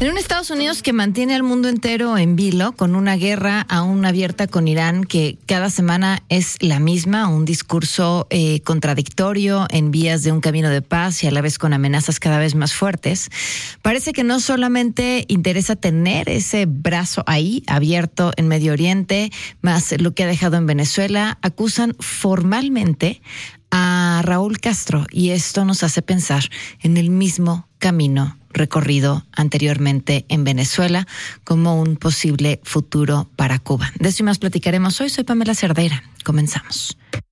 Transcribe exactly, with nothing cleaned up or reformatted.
En un Estados Unidos que mantiene al mundo entero en vilo, con una guerra aún abierta con Irán que cada semana es la misma, un discurso eh, contradictorio en vías de un camino de paz y a la vez con amenazas cada vez más fuertes, parece que no solamente interesa tener ese brazo ahí abierto en Medio Oriente, más lo que ha dejado en Venezuela, acusan formalmente a Raúl Castro, y esto nos hace pensar en el mismo camino recorrido anteriormente en Venezuela como un posible futuro para Cuba. De eso y más platicaremos hoy. Soy Pamela Cerdeira. Comenzamos.